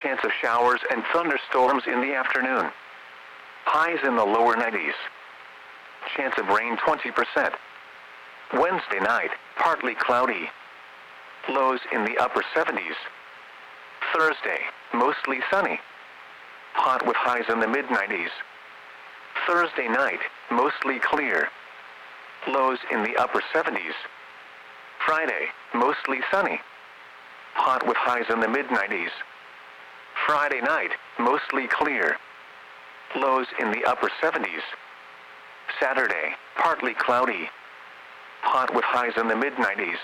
chance of showers and thunderstorms in the afternoon. Highs in the lower 90s. Chance of rain 20%. Wednesday night, partly cloudy. Lows in the upper 70s. Thursday, mostly sunny. Hot with highs in the mid-90s. Thursday night, mostly clear. Lows in the upper 70s. Friday, mostly sunny. Hot with highs in the mid-90s. Friday night, mostly clear. Lows in the upper 70s. Saturday, partly cloudy. Hot with highs in the mid-90s.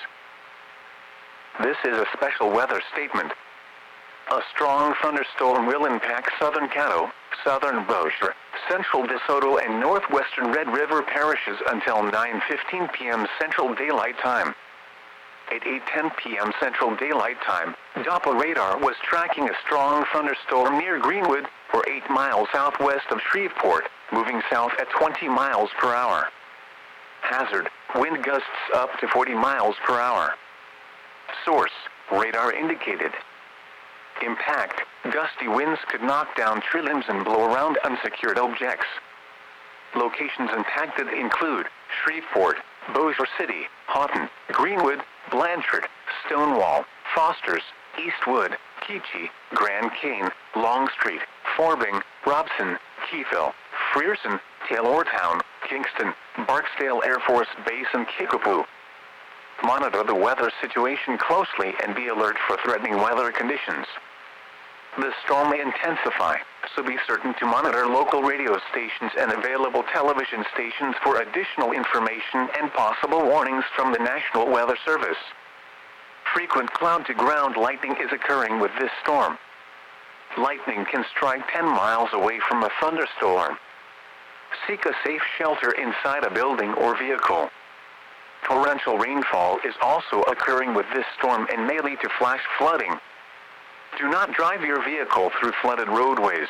This is a special weather statement. A strong thunderstorm will impact southern Caddo, southern Bossier, central DeSoto and northwestern Red River parishes until 9:15 p.m. Central Daylight Time. At 8:10 p.m. Central Daylight Time, Doppler radar was tracking a strong thunderstorm near Greenwood, or 8 miles southwest of Shreveport, moving south at 20 miles per hour. Hazard, wind gusts up to 40 miles per hour. Source, radar indicated. Impact, gusty winds could knock down tree limbs and blow around unsecured objects. Locations impacted include Shreveport, Bossier City, Houghton, Greenwood, Blanchard, Stonewall, Fosters, Eastwood, Keachie, Grand Cane, Longstreet, Forbing, Robson, Keithville, Frierson, Taylortown, Kingston, Barksdale Air Force Base and Kickapoo. Monitor the weather situation closely and be alert for threatening weather conditions. The storm may intensify, so be certain to monitor local radio stations and available television stations for additional information and possible warnings from the National Weather Service. Frequent cloud-to-ground lightning is occurring with this storm. Lightning can strike 10 miles away from a thunderstorm. Seek a safe shelter inside a building or vehicle. Torrential rainfall is also occurring with this storm and may lead to flash flooding. Do not drive your vehicle through flooded roadways.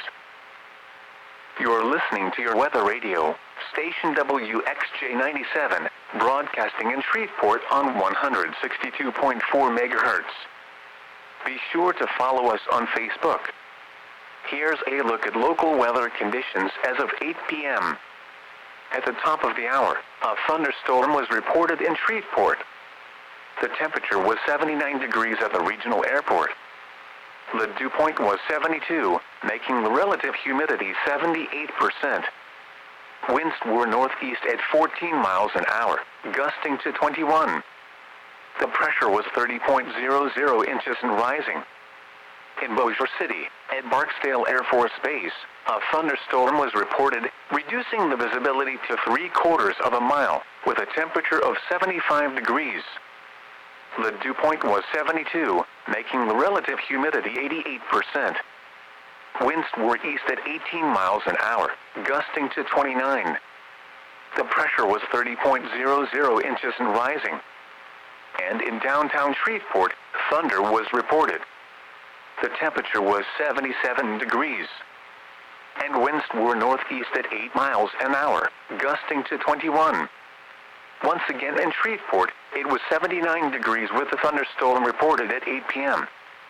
You're listening to your weather radio, station WXJ97, broadcasting in Shreveport on 162.4 MHz. Be sure to follow us on Facebook. Here's a look at local weather conditions as of 8 p.m. At the top of the hour, a thunderstorm was reported in Shreveport. The temperature was 79 degrees at the regional airport. The dew point was 72, making the relative humidity 78%. Winds were northeast at 14 miles an hour, gusting to 21. The pressure was 30.00 inches and rising. In Bossier City, at Barksdale Air Force Base, a thunderstorm was reported, reducing the visibility to 3/4 of a mile, with a temperature of 75 degrees. The dew point was 72, making the relative humidity 88%. Winds were east at 18 miles an hour, gusting to 29. The pressure was 30.00 inches and rising. And in downtown Shreveport, thunder was reported. The temperature was 77 degrees. And winds were northeast at 8 miles an hour, gusting to 21. Once again in Shreveport, it was 79 degrees with a thunderstorm reported at 8 p.m.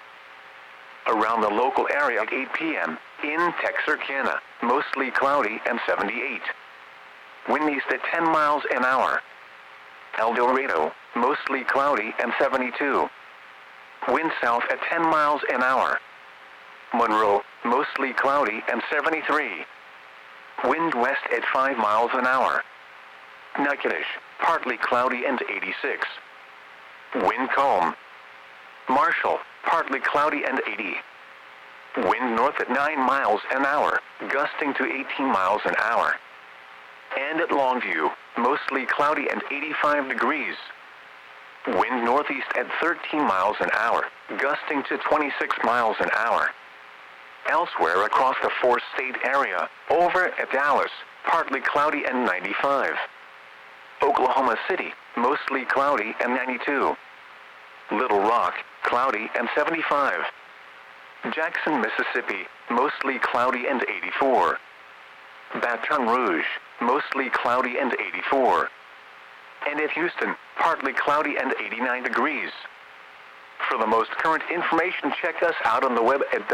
Around the local area at 8 p.m., in Texarkana, mostly cloudy and 78. Wind east at 10 miles an hour. El Dorado, mostly cloudy and 72. Wind south at 10 miles an hour. Monroe, mostly cloudy and 73. Wind west at 5 miles an hour. Natchitoches, partly cloudy and 86. Wind calm. Marshall, partly cloudy and 80. Wind north at 9 miles an hour, gusting to 18 miles an hour. And at Longview, mostly cloudy and 85 degrees. Wind northeast at 13 miles an hour, gusting to 26 miles an hour. Elsewhere across the four-state area, over at Dallas, partly cloudy and 95. Oklahoma City, mostly cloudy and 92. Little Rock, cloudy and 75. Jackson, Mississippi, mostly cloudy and 84. Baton Rouge, mostly cloudy and 84. And at Houston, partly cloudy and 89 degrees. For the most current information, check us out on the web at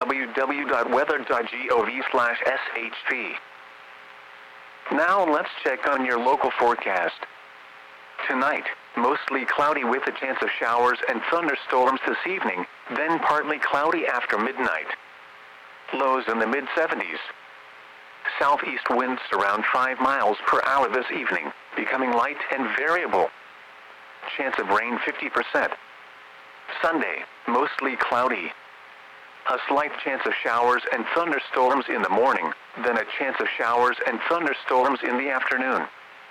www.weather.gov/shp. Now let's check on your local forecast. Tonight, mostly cloudy with a chance of showers and thunderstorms this evening, then partly cloudy after midnight. Lows in the mid-70s. Southeast winds around 5 miles per hour this evening, becoming light and variable. Chance of rain 50%. Sunday, mostly cloudy. A slight chance of showers and thunderstorms in the morning, then a chance of showers and thunderstorms in the afternoon.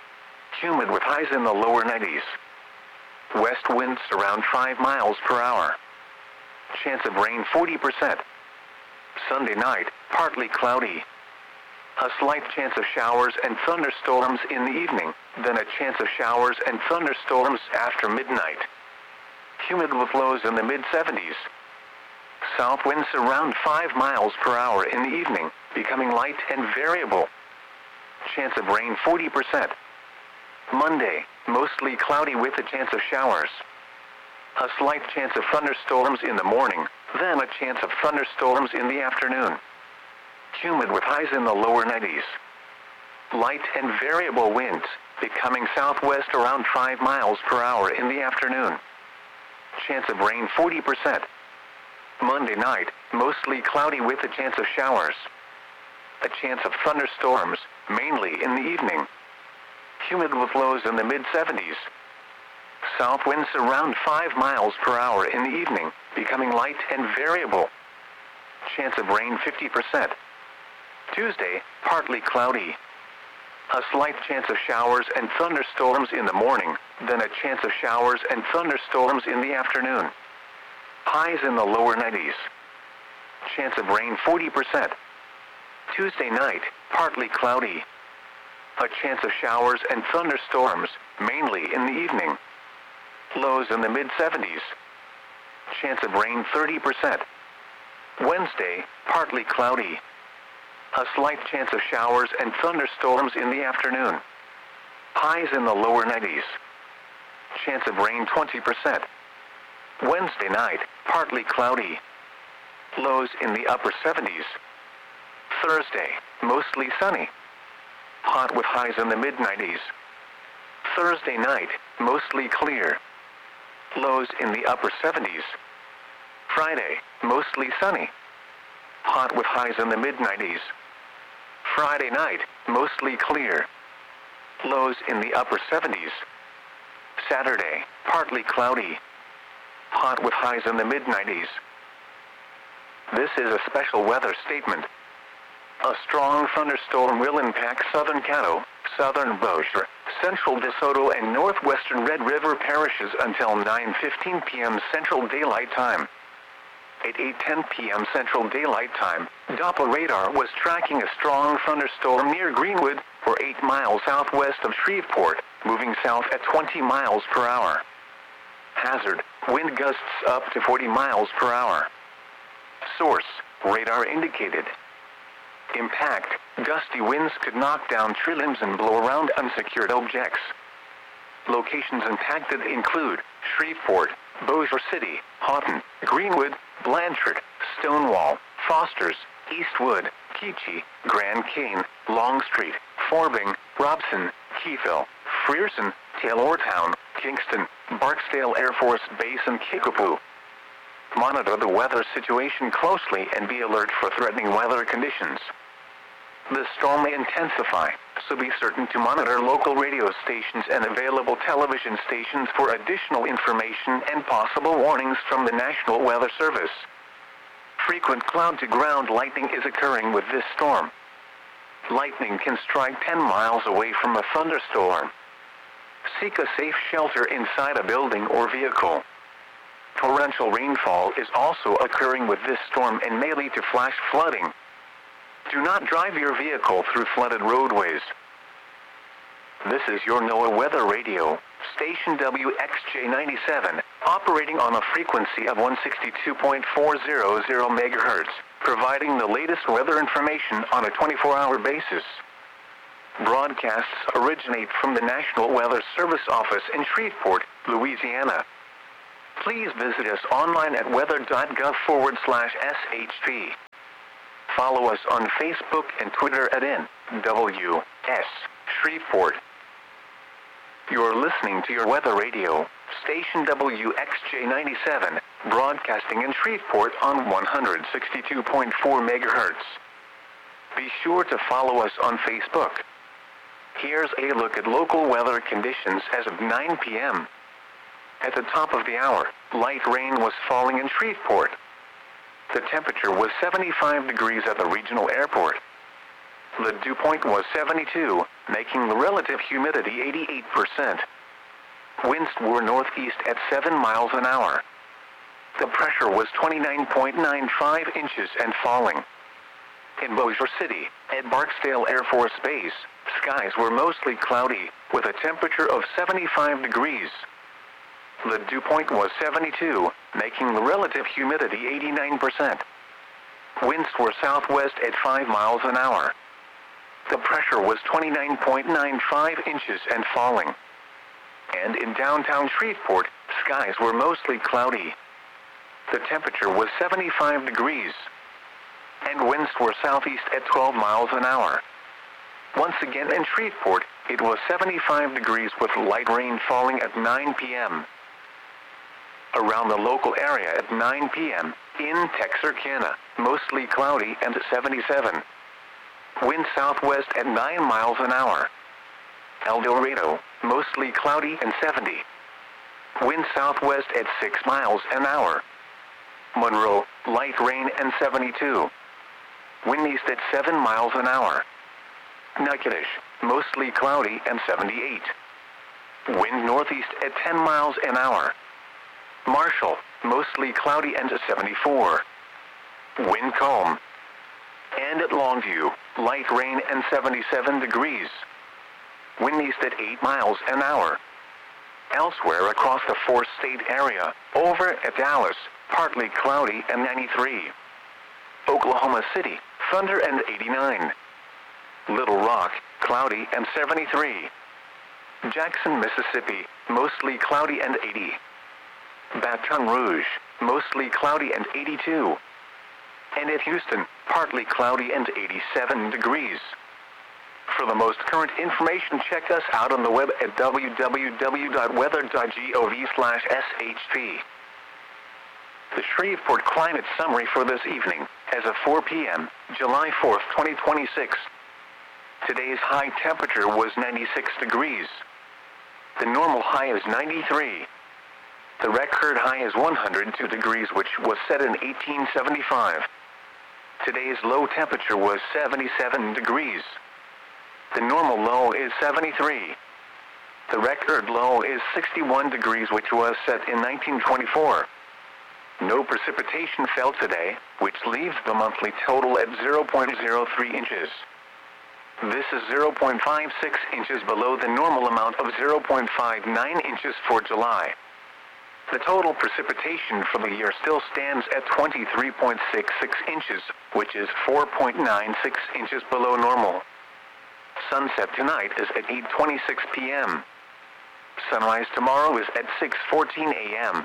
Humid with highs in the lower 90s. West winds around 5 miles per hour. Chance of rain 40%. Sunday night, partly cloudy. A slight chance of showers and thunderstorms in the evening, then a chance of showers and thunderstorms after midnight. Humid with lows in the mid-70s. South winds around 5 miles per hour in the evening, becoming light and variable. Chance of rain 40%. Monday, mostly cloudy with a chance of showers. A slight chance of thunderstorms in the morning, then a chance of thunderstorms in the afternoon. Humid with highs in the lower 90s. Light and variable winds, becoming southwest around 5 miles per hour in the afternoon. Chance of rain 40%. Monday night, mostly cloudy with a chance of showers. A chance of thunderstorms, mainly in the evening. Humid with lows in the mid-70s. South winds around 5 miles per hour in the evening, becoming light and variable. Chance of rain 50%. Tuesday, partly cloudy. A slight chance of showers and thunderstorms in the morning, then a chance of showers and thunderstorms in the afternoon. Highs in the lower 90s. Chance of rain 40%. Tuesday night, partly cloudy. A chance of showers and thunderstorms, mainly in the evening. Lows in the mid-70s. Chance of rain 30%. Wednesday, partly cloudy. A slight chance of showers and thunderstorms in the afternoon. Highs in the lower 90s. Chance of rain 20%. Wednesday night, partly cloudy. Lows in the upper 70s. Thursday, mostly sunny. Hot with highs in the mid-90s. Thursday night, mostly clear. Lows in the upper 70s. Friday, mostly sunny. Hot with highs in the mid-90s. Friday night, mostly clear. Lows in the upper 70s. Saturday, partly cloudy. Hot with highs in the mid-90s. This is a special weather statement. A strong thunderstorm will impact southern Caddo, southern Bossier, central DeSoto, and northwestern Red River parishes until 9:15 p.m. Central Daylight Time. At 8:10 p.m. Central Daylight Time, Doppler radar was tracking a strong thunderstorm near Greenwood, or 8 miles southwest of Shreveport, moving south at 20 miles per hour. Hazard, wind gusts up to 40 miles per hour. Source, radar indicated. Impact, gusty winds could knock down tree limbs and blow around unsecured objects. Locations impacted include Shreveport, Bossier City, Houghton, Greenwood, Blanchard, Stonewall, Fosters, Eastwood, Keachie, Grand Cane, Longstreet, Forbing, Robson, Keyville, Frierson, Taylortown, Kingston, Barksdale Air Force Base, and Kickapoo. Monitor the weather situation closely and be alert for threatening weather conditions. The storm may intensify, so be certain to monitor local radio stations and available television stations for additional information and possible warnings from the National Weather Service. Frequent cloud-to-ground lightning is occurring with this storm. Lightning can strike 10 miles away from a thunderstorm. Seek a safe shelter inside a building or vehicle. Torrential rainfall is also occurring with this storm and may lead to flash flooding. Do not drive your vehicle through flooded roadways. This is your NOAA Weather Radio, station WXJ97, operating on a frequency of 162.400 MHz, providing the latest weather information on a 24-hour basis. Broadcasts originate from the National Weather Service office in Shreveport, Louisiana. Please visit us online at weather.gov/SHP. Follow us on Facebook and Twitter at NWS Shreveport. You're listening to your weather radio, station WXJ97, broadcasting in Shreveport on 162.4 megahertz. Be sure to follow us on Facebook. Here's a look at local weather conditions as of 9 p.m. At the top of the hour, light rain was falling in Shreveport. The temperature was 75 degrees at the regional airport. The dew point was 72, making the relative humidity 88%. Winds were northeast at 7 miles an hour. The pressure was 29.95 inches and falling. In Bossier City, at Barksdale Air Force Base, skies were mostly cloudy, with a temperature of 75 degrees. The dew point was 72, making the relative humidity 89%. Winds were southwest at 5 miles an hour. The pressure was 29.95 inches and falling. And in downtown Shreveport, skies were mostly cloudy. The temperature was 75 degrees. And winds were southeast at 12 miles an hour. Once again in Shreveport, it was 75 degrees with light rain falling at 9 p.m. Around the local area at 9 p.m., in Texarkana, mostly cloudy and 77. Wind southwest at 9 miles an hour. El Dorado, mostly cloudy and 70. Wind southwest at 6 miles an hour. Monroe, light rain and 72. Wind east at 7 miles an hour. Natchitoches, mostly cloudy and 78. Wind northeast at 10 miles an hour. Marshall, mostly cloudy and 74. Wind calm. And at Longview, light rain and 77 degrees. Wind east at 8 miles an hour. Elsewhere across the four-state area, over at Dallas, partly cloudy and 93. Oklahoma City, thunder and 89. Little Rock, cloudy and 73. Jackson, Mississippi, mostly cloudy and 80. Baton Rouge, mostly cloudy and 82. And at Houston, partly cloudy and 87 degrees. For the most current information, check us out on the web at www.weather.gov/SHP. The Shreveport Climate Summary for this evening, as of 4 p.m., July 4th, 2026. Today's high temperature was 96 degrees. The normal high is 93. The record high is 102 degrees, which was set in 1875. Today's low temperature was 77 degrees. The normal low is 73. The record low is 61 degrees, which was set in 1924. No precipitation fell today, which leaves the monthly total at 0.03 inches. This is 0.56 inches below the normal amount of 0.59 inches for July. The total precipitation for the year still stands at 23.66 inches, which is 4.96 inches below normal. Sunset tonight is at 8:26 p.m. Sunrise tomorrow is at 6:14 a.m.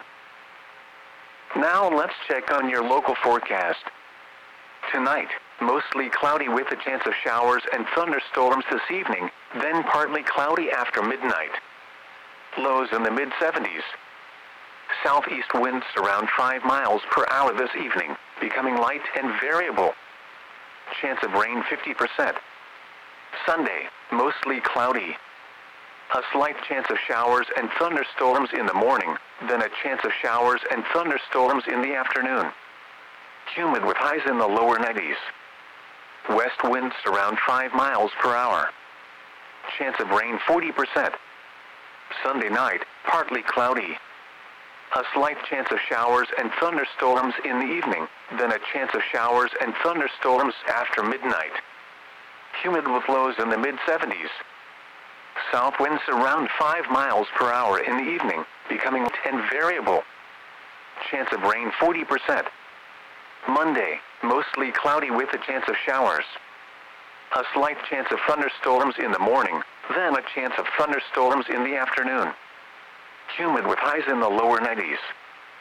Now let's check on your local forecast. Tonight, mostly cloudy with a chance of showers and thunderstorms this evening, then partly cloudy after midnight. Lows in the mid-70s. Southeast winds around 5 miles per hour this evening, becoming light and variable. Chance of rain 50%. Sunday, mostly cloudy. A slight chance of showers and thunderstorms in the morning, then a chance of showers and thunderstorms in the afternoon. Humid with highs in the lower 90s. West winds around 5 miles per hour. Chance of rain 40%. Sunday night, partly cloudy. A slight chance of showers and thunderstorms in the evening, then a chance of showers and thunderstorms after midnight. Humid with lows in the mid-70s. South winds around 5 miles per hour in the evening, becoming light and variable. Chance of rain 40%. Monday, mostly cloudy with a chance of showers. A slight chance of thunderstorms in the morning, then a chance of thunderstorms in the afternoon. Humid with highs in the lower 90s.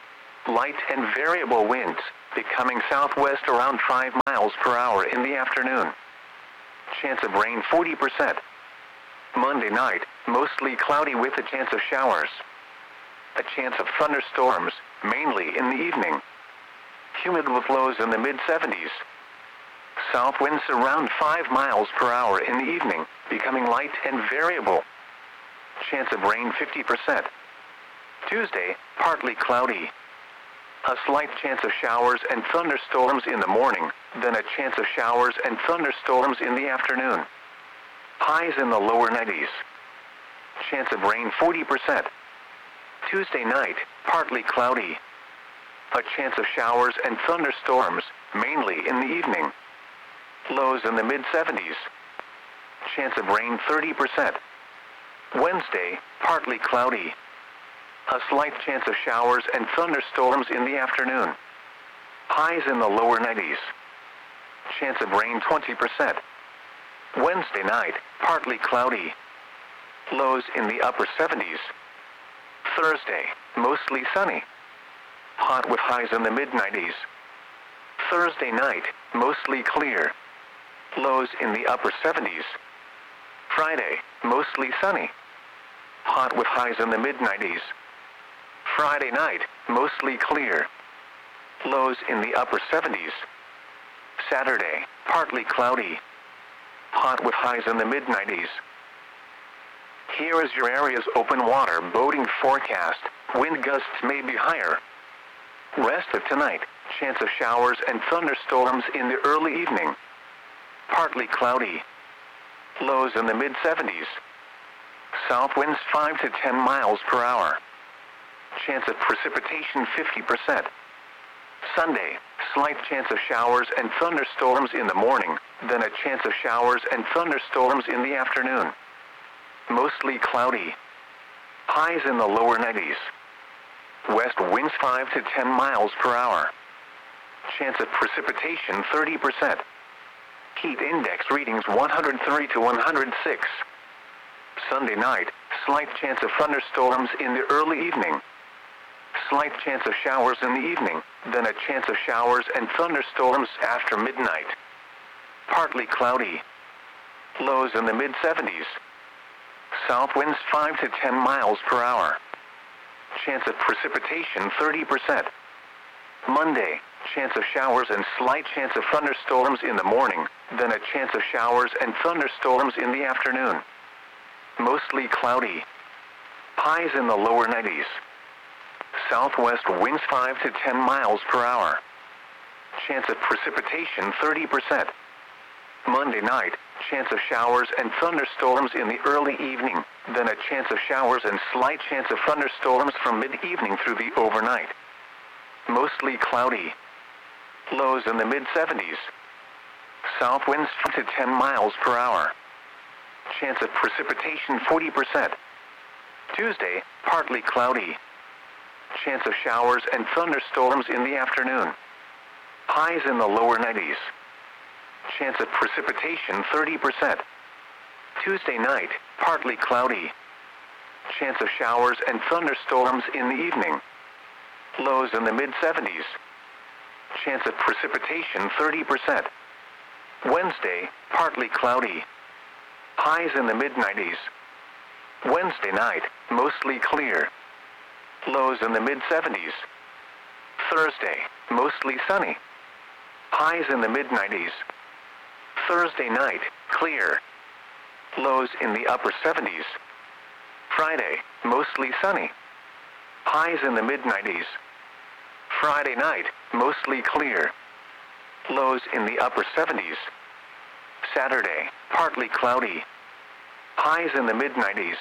light and variable winds, becoming southwest around 5 miles per hour in the afternoon. Chance of rain 40%. Monday night, mostly cloudy with a chance of showers. A chance of thunderstorms, mainly in the evening. Humid with lows in the mid-70s. South winds around 5 miles per hour in the evening, becoming light and variable. Chance of rain 50%. Tuesday, partly cloudy. A slight chance of showers and thunderstorms in the morning, then a chance of showers and thunderstorms in the afternoon. Highs in the lower 90s. Chance of rain 40%. Tuesday night, partly cloudy. A chance of showers and thunderstorms, mainly in the evening. Lows in the mid-70s. Chance of rain 30%. Wednesday, partly cloudy. A slight chance of showers and thunderstorms in the afternoon. Highs in the lower 90s. Chance of rain 20%. Wednesday night, partly cloudy. Lows in the upper 70s. Thursday, mostly sunny. Hot with highs in the mid-90s. Thursday night, mostly clear. Lows in the upper 70s. Friday, mostly sunny. Hot with highs in the mid-90s. Friday night, mostly clear. Lows in the upper 70s. Saturday, partly cloudy. Hot with highs in the mid-90s. Here is your area's open water boating forecast. Wind gusts may be higher. Rest of tonight, chance of showers and thunderstorms in the early evening. Partly cloudy. Lows in the mid-70s. South winds 5 to 10 miles per hour. Chance of precipitation 50%. Sunday, slight chance of showers and thunderstorms in the morning, then a chance of showers and thunderstorms in the afternoon. Mostly cloudy. Highs in the lower 90s. West winds 5 to 10 miles per hour. Chance of precipitation 30%. Heat index readings 103 to 106. Sunday night, slight chance of thunderstorms in the early evening. Slight chance of showers in the evening, then a chance of showers and thunderstorms after midnight. Partly cloudy. Lows in the mid-70s. South winds 5 to 10 miles per hour. Chance of precipitation 30%. Monday, chance of showers and slight chance of thunderstorms in the morning, then a chance of showers and thunderstorms in the afternoon. Mostly cloudy. Highs in the lower 90s. Southwest winds 5 to 10 miles per hour. Chance of precipitation 30%. Monday night, chance of showers and thunderstorms in the early evening, then a chance of showers and slight chance of thunderstorms from mid-evening through the overnight. Mostly cloudy. Lows in the mid-70s. South winds 5 to 10 miles per hour. Chance of precipitation 40%. Tuesday, partly cloudy. Chance of showers and thunderstorms in the afternoon. Highs in the lower 90s. Chance of precipitation 30%. Tuesday night, partly cloudy. Chance of showers and thunderstorms in the evening. Lows in the mid-70s. Chance of precipitation 30%. Wednesday, partly cloudy. Highs in the mid-90s. Wednesday night, mostly clear. Lows in the mid-70s. Thursday, mostly sunny. Highs in the mid-90s. Thursday night, clear. Lows in the upper 70s. Friday, mostly sunny. Highs in the mid-90s. Friday night, mostly clear. Lows in the upper 70s. Saturday, partly cloudy. Highs in the mid-90s.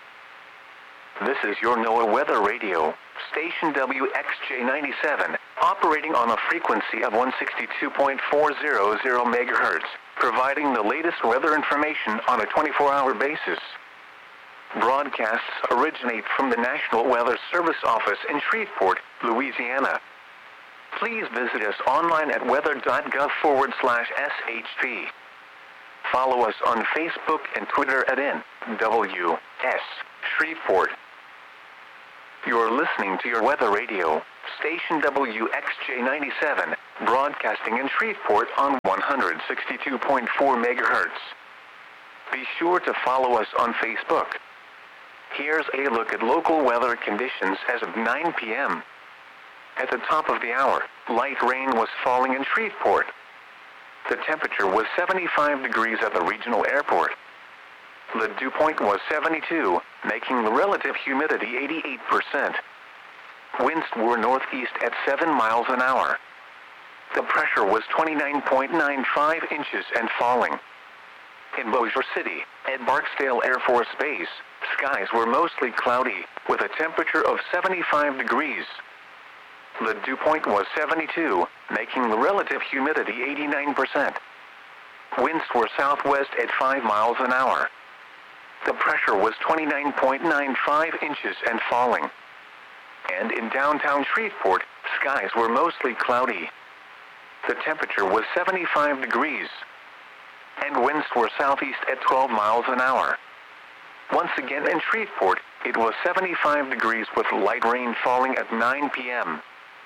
This is your NOAA Weather Radio, station WXJ97, operating on a frequency of 162.400 MHz, providing the latest weather information on a 24-hour basis. Broadcasts originate from the National Weather Service office in Shreveport, Louisiana. Please visit us online at weather.gov/SHP. Follow us on Facebook and Twitter at NWS Shreveport. You're listening to your Weather Radio, Station WXJ97, broadcasting in Shreveport on 162.4 MHz. Be sure to follow us on Facebook. Here's a look at local weather conditions as of 9 p.m. At the top of the hour, light rain was falling in Shreveport. The temperature was 75 degrees at the regional airport. The dew point was 72, making the relative humidity 88%. Winds were northeast at 7 miles an hour. The pressure was 29.95 inches and falling. In Bossier City, at Barksdale Air Force Base, skies were mostly cloudy, with a temperature of 75 degrees. The dew point was 72, making the relative humidity 89%. Winds were southwest at 5 miles an hour. The pressure was 29.95 inches and falling. And in downtown Shreveport, skies were mostly cloudy. The temperature was 75 degrees. And winds were southeast at 12 miles an hour. Once again in Shreveport, it was 75 degrees with light rain falling at 9 p.m.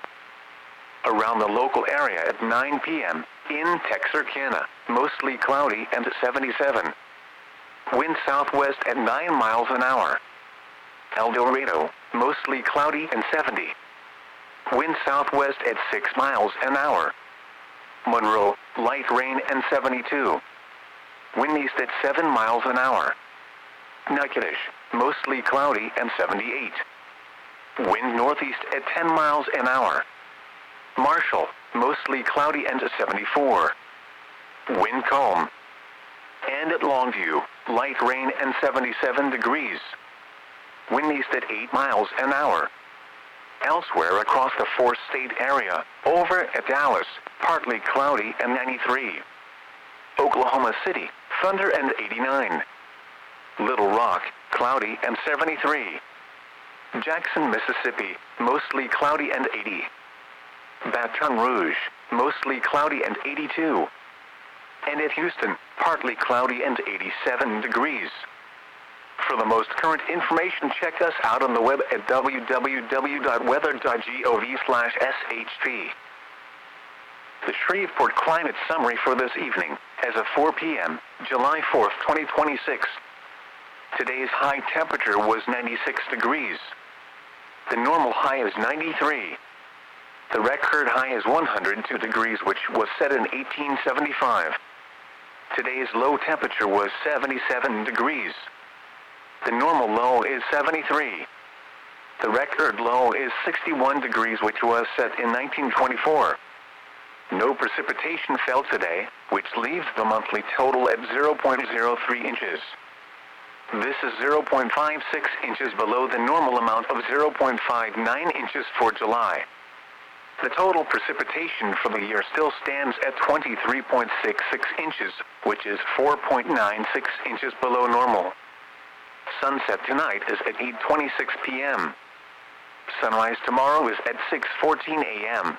Around the local area at 9 p.m., in Texarkana, mostly cloudy and 77. Wind southwest at 9 miles an hour. El Dorado, mostly cloudy and 70. Wind southwest at 6 miles an hour. Monroe, light rain and 72. Wind east at 7 miles an hour. Natchitoches, mostly cloudy and 78. Wind northeast at 10 miles an hour. Marshall, mostly cloudy and 74. Wind calm. And at Longview, light rain and 77 degrees. Wind east at 8 miles an hour. Elsewhere across the four-state area, over at Dallas, partly cloudy and 93. Oklahoma City, thunder and 89. Little Rock, cloudy and 73. Jackson, Mississippi, mostly cloudy and 80. Baton Rouge, mostly cloudy and 82. And at Houston, partly cloudy and 87 degrees. For the most current information, check us out on the web at www.weather.gov/SHP. The Shreveport Climate Summary for this evening, as of 4 p.m., July 4th, 2026. Today's high temperature was 96 degrees. The normal high is 93. The record high is 102 degrees, which was set in 1875. Today's low temperature was 77 degrees. The normal low is 73. The record low is 61 degrees, which was set in 1924. No precipitation fell today, which leaves the monthly total at 0.03 inches. This is 0.56 inches below the normal amount of 0.59 inches for July. The total precipitation for the year still stands at 23.66 inches, which is 4.96 inches below normal. Sunset tonight is at 8:26 p.m. Sunrise tomorrow is at 6:14 a.m.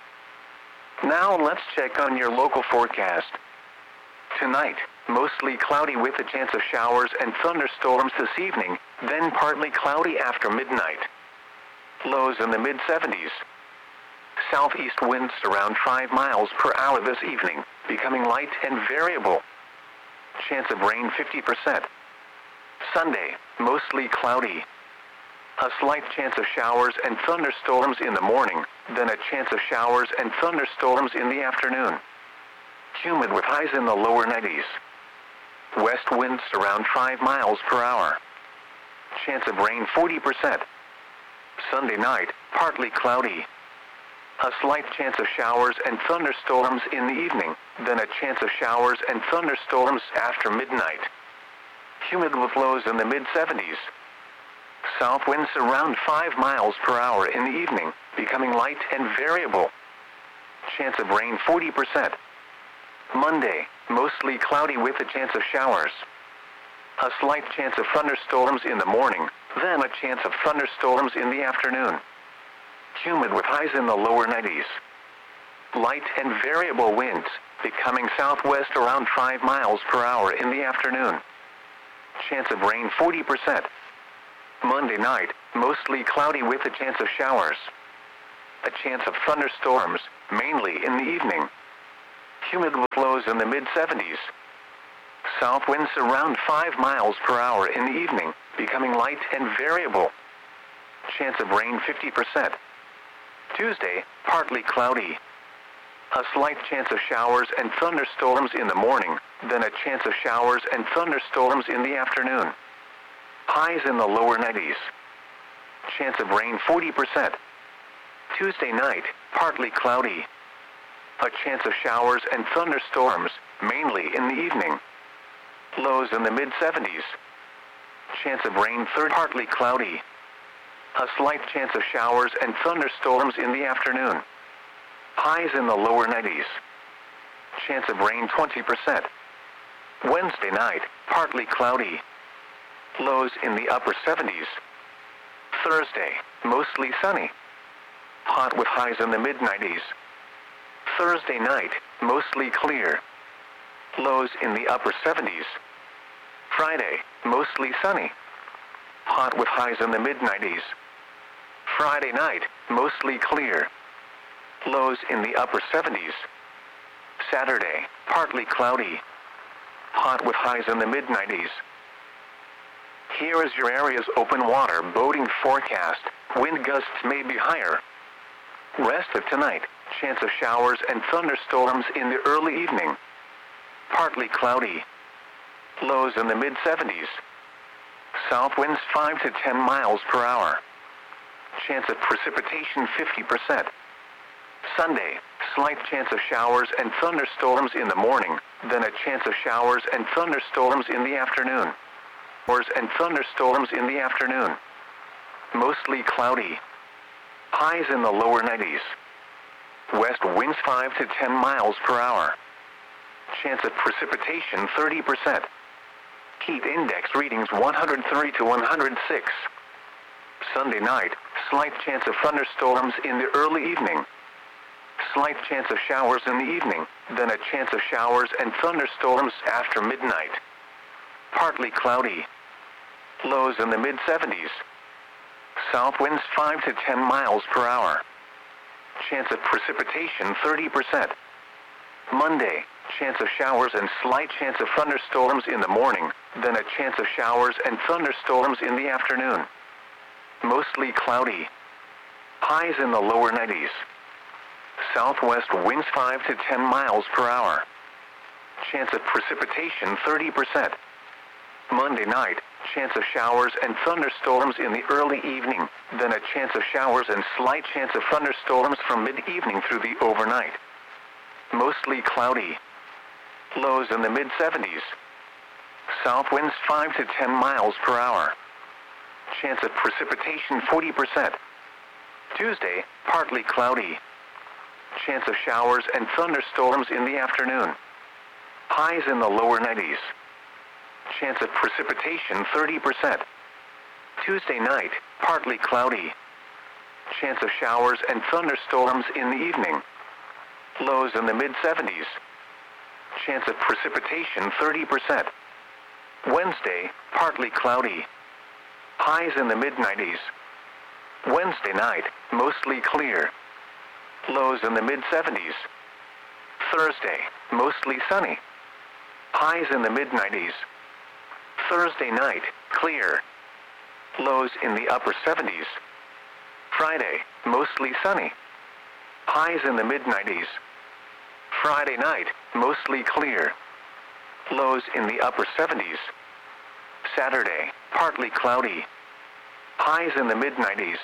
Now let's check on your local forecast. Tonight, mostly cloudy with a chance of showers and thunderstorms this evening, then partly cloudy after midnight. Lows in the mid-70s. Southeast winds around 5 miles per hour this evening, becoming light and variable. Chance of rain 50%. Sunday, mostly cloudy. A slight chance of showers and thunderstorms in the morning, then a chance of showers and thunderstorms in the afternoon. Humid with highs in the lower 90s. West winds around 5 miles per hour. Chance of rain 40%. Sunday night, partly cloudy. A slight chance of showers and thunderstorms in the evening, then a chance of showers and thunderstorms after midnight. Humid with lows in the mid-70s. South winds around 5 miles per hour in the evening, becoming light and variable. Chance of rain 40%. Monday, mostly cloudy with a chance of showers. A slight chance of thunderstorms in the morning, then a chance of thunderstorms in the afternoon. Humid with highs in the lower 90s. Light and variable winds, becoming southwest around 5 miles per hour in the afternoon. Chance of rain 40%. Monday night, mostly cloudy with a chance of showers. a chance of thunderstorms, mainly in the evening. Humid with lows in the mid-70s. South winds around 5 miles per hour in the evening, becoming light and variable. Chance of rain 50%. Tuesday, partly cloudy. A slight chance of showers and thunderstorms in the morning, then a chance of showers and thunderstorms in the afternoon. Highs in the lower 90s. Chance of rain 40%. Tuesday night, partly cloudy. A chance of showers and thunderstorms, mainly in the evening. Lows in the mid-70s. Chance of rain partly cloudy. A slight chance of showers and thunderstorms in the afternoon. Highs in the lower 90s. Chance of rain 20%. Wednesday night, partly cloudy. Lows in the upper 70s. Thursday, mostly sunny. Hot with highs in the mid-90s. Thursday night, mostly clear. Lows in the upper 70s. Friday, mostly sunny. Hot with highs in the mid-90s. Friday night, mostly clear. Lows in the upper 70s. Saturday, partly cloudy. Hot with highs in the mid-90s. Here is your area's open water boating forecast. Wind gusts may be higher. Rest of tonight, chance of showers and thunderstorms in the early evening. Partly cloudy. Lows in the mid-70s. South winds 5 to 10 miles per hour. Chance of precipitation 50%. Sunday, slight chance of showers and thunderstorms in the morning, then a chance of showers and thunderstorms in the afternoon. Showers and thunderstorms in the afternoon. Mostly cloudy. Highs in the lower 90s. West winds 5 to 10 miles per hour. Chance of precipitation 30%. Heat index readings 103 to 106. Sunday night, slight chance of thunderstorms in the early evening. Slight chance of showers in the evening, then a chance of showers and thunderstorms after midnight. Partly cloudy. Lows in the mid-70s. South winds 5 to 10 miles per hour. Chance of precipitation 30%. Monday, chance of showers and slight chance of thunderstorms in the morning, then a chance of showers and thunderstorms in the afternoon. Mostly cloudy. Highs in the lower 90s. Southwest winds 5 to 10 miles per hour. Chance of precipitation 30%. Monday night, chance of showers and thunderstorms in the early evening, then a chance of showers and slight chance of thunderstorms from mid-evening through the overnight. Mostly cloudy. Lows in the mid-70s. South winds 5 to 10 miles per hour. Chance of precipitation 40%. Tuesday, partly cloudy. Chance of showers and thunderstorms in the afternoon. Highs in the lower 90s. Chance of precipitation 30%. Tuesday night, partly cloudy. Chance of showers and thunderstorms in the evening. Lows in the mid-70s. Chance of precipitation 30%. Wednesday, partly cloudy. Highs in the mid-90s. Wednesday night, mostly clear. Lows in the mid-70s. Thursday, mostly sunny. Highs in the mid-90s. Thursday night, clear. Lows in the upper 70s. Friday, mostly sunny. Highs in the mid-90s. Friday night, mostly clear. Lows in the upper 70s. Saturday, partly cloudy. Highs in the mid-90s.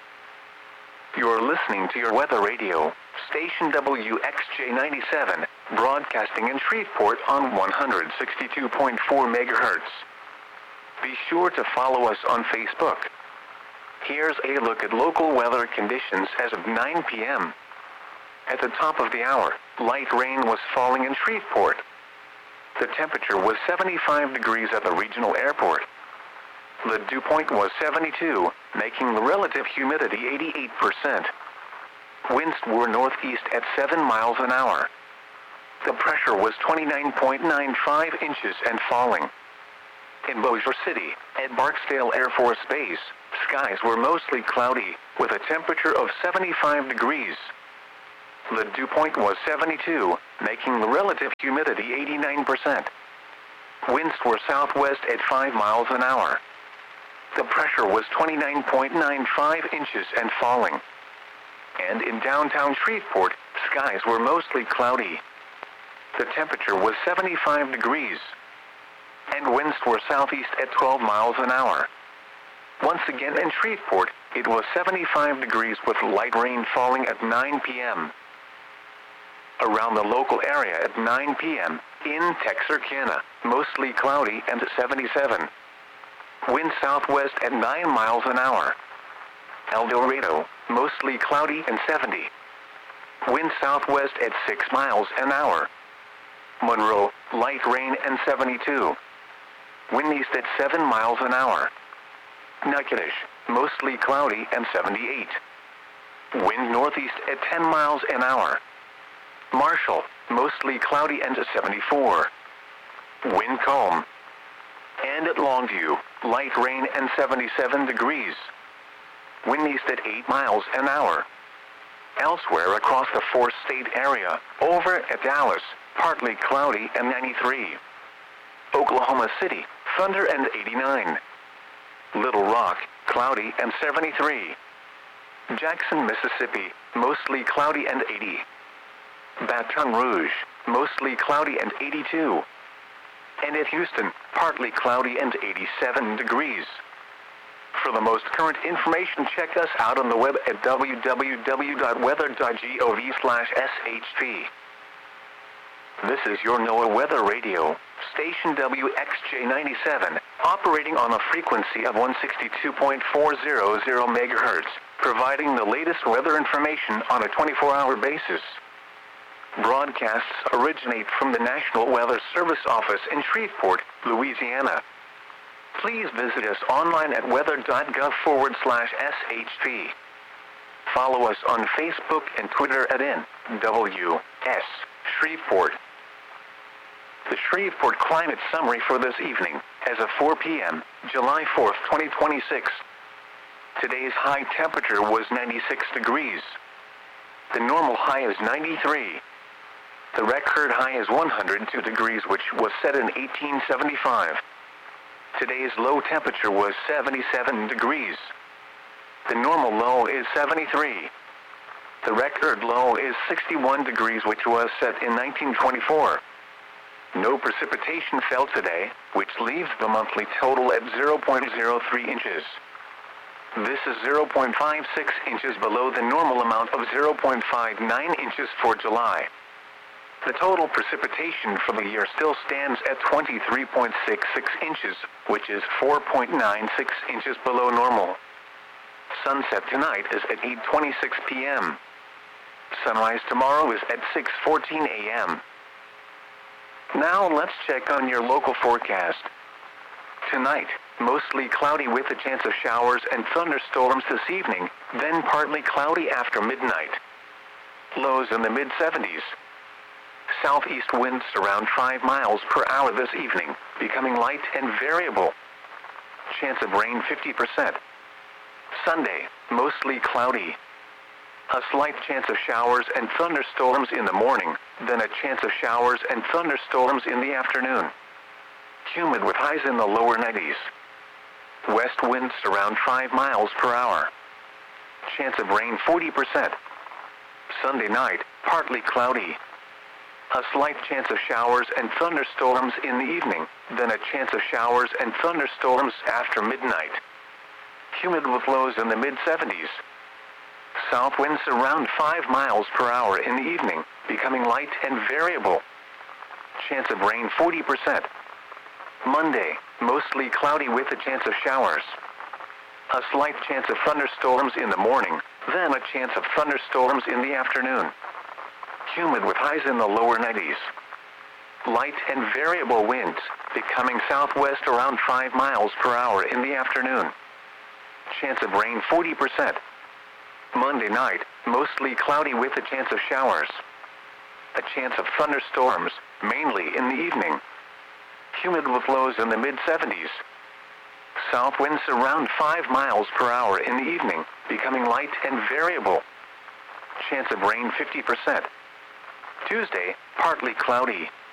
You're listening to your weather radio, station WXJ97, broadcasting in Shreveport on 162.4 megahertz. Be sure to follow us on Facebook. Here's a look at local weather conditions as of 9 p.m. At the top of the hour, light rain was falling in Shreveport. The temperature was 75 degrees at the regional airport. The dew point was 72, making the relative humidity 88%. Winds were northeast at 7 miles an hour. The pressure was 29.95 inches and falling. In Bossier City, at Barksdale Air Force Base, skies were mostly cloudy, with a temperature of 75 degrees. The dew point was 72, making the relative humidity 89%. Winds were southwest at 5 miles an hour. The pressure was 29.95 inches and falling. And in downtown Shreveport, skies were mostly cloudy. The temperature was 75 degrees. And winds were southeast at 12 miles an hour. Once again in Shreveport, it was 75 degrees with light rain falling at 9 p.m. Around the local area at 9 p.m., in Texarkana, mostly cloudy and 77. Wind southwest at 9 miles an hour. El Dorado, mostly cloudy and 70. Wind southwest at 6 miles an hour. Monroe, light rain and 72. Wind east at 7 miles an hour. Natchitoches, mostly cloudy and 78. Wind northeast at 10 miles an hour. Marshall, mostly cloudy and 74. Wind calm. And at Longview, light rain and 77 degrees. Wind east at 8 miles an hour. Elsewhere across the four-state area, over at Dallas, partly cloudy and 93. Oklahoma City, thunder and 89. Little Rock, cloudy and 73. Jackson, Mississippi, mostly cloudy and 80. Baton Rouge, mostly cloudy and 82. And at Houston, partly cloudy and 87 degrees. For the most current information, check us out on the web at www.weather.gov/SHP. This is your NOAA Weather Radio, station WXJ97, operating on a frequency of 162.400 MHz, providing the latest weather information on a 24-hour basis. Broadcasts originate from the National Weather Service office in Shreveport, Louisiana. Please visit us online at weather.gov/SHP. Follow us on Facebook and Twitter at NWS Shreveport. The Shreveport Climate Summary for this evening, as of 4 p.m., July 4th, 2026. Today's high temperature was 96 degrees. The normal high is 93. The record high is 102 degrees, which was set in 1875. Today's low temperature was 77 degrees. The normal low is 73. The record low is 61 degrees, which was set in 1924. No precipitation fell today, which leaves the monthly total at 0.03 inches. This is 0.56 inches below the normal amount of 0.59 inches for July. The total precipitation for the year still stands at 23.66 inches, which is 4.96 inches below normal. Sunset tonight is at 8:26 p.m. Sunrise tomorrow is at 6:14 a.m. Now let's check on your local forecast. Tonight, mostly cloudy with a chance of showers and thunderstorms this evening, then partly cloudy after midnight. Lows in the mid-70s. Southeast winds around 5 miles per hour this evening, becoming light and variable. Chance of rain 50%. Sunday, mostly cloudy. A slight chance of showers and thunderstorms in the morning, then a chance of showers and thunderstorms in the afternoon. Humid with highs in the lower 90s. West winds around 5 miles per hour. Chance of rain 40%. Sunday night, partly cloudy. A slight chance of showers and thunderstorms in the evening, then a chance of showers and thunderstorms after midnight. Humid with lows in the mid-70s. South winds around 5 miles per hour in the evening, becoming light and variable. Chance of rain 40%. Monday, mostly cloudy with a chance of showers. A slight chance of thunderstorms in the morning, then a chance of thunderstorms in the afternoon. Humid with highs in the lower 90s. Light and variable winds, becoming southwest around 5 miles per hour in the afternoon. Chance of rain 40%. Monday night, mostly cloudy with a chance of showers. A chance of south winds around 5 miles per hour in the evening, becoming light and variable. Chance of rain 50%. Tuesday, partly cloudy.